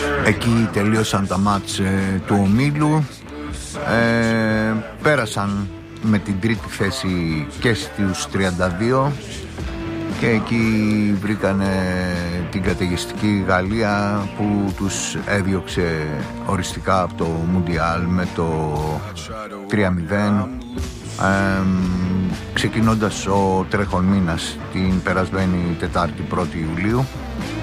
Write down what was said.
Εκεί τελείωσαν τα μάτς του ομίλου. Πέρασαν με την τρίτη θέση και στους 32 και εκεί βρήκανε την καταιγιστική Γαλλία που τους έδιωξε οριστικά από το Μουντιάλ με το 3-0, ξεκινώντας ο τρέχον μήνας την περασμένη Τετάρτη 1η Ιουλίου.